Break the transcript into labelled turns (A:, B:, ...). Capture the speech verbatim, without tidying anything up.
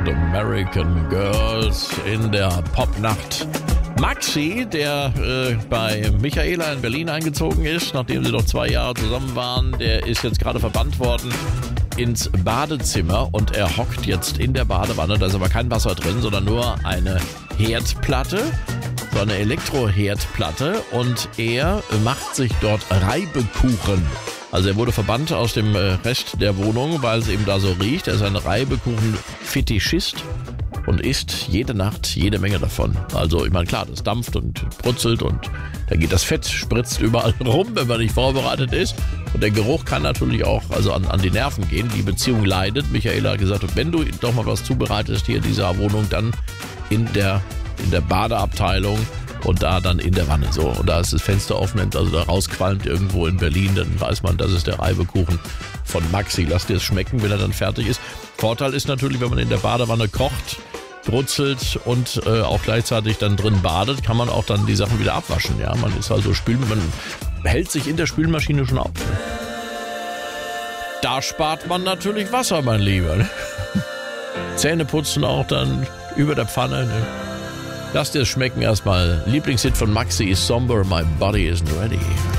A: American Girls in der Popnacht. Maxi, der äh, bei Michaela in Berlin eingezogen ist, nachdem sie noch zwei Jahre zusammen waren, der ist jetzt gerade verbannt worden ins Badezimmer und er hockt jetzt in der Badewanne. Da ist aber kein Wasser drin, sondern nur eine Herdplatte, so eine Elektroherdplatte, und er macht sich dort Reibekuchen. Also er wurde verbannt aus dem Rest der Wohnung, weil es eben da so riecht. Er ist ein Reibekuchen-Fetischist und isst jede Nacht jede Menge davon. Also ich meine, klar, das dampft und brutzelt und da geht das Fett, spritzt überall rum, wenn man nicht vorbereitet ist. Und der Geruch kann natürlich auch also an, an die Nerven gehen. Die Beziehung leidet. Michaela hat gesagt, wenn du doch mal was zubereitest hier in dieser Wohnung, dann in der, in der Badeabteilung. Und da dann in der Wanne so. Und da ist das Fenster offen, also da rausqualmt irgendwo in Berlin, dann weiß man, das ist der Reibekuchen von Maxi. Lass dir es schmecken, wenn er dann fertig ist. Vorteil ist natürlich, wenn man in der Badewanne kocht, brutzelt und äh, auch gleichzeitig dann drin badet, kann man auch dann die Sachen wieder abwaschen. Ja, man ist also spül, man hält sich in der Spülmaschine schon auf. Da spart man natürlich Wasser, mein Lieber. Zähne putzen auch dann über der Pfanne. Ne? Lass dir es schmecken erstmal. Lieblingshit von Maxi ist Somber, My Body Isn't Ready.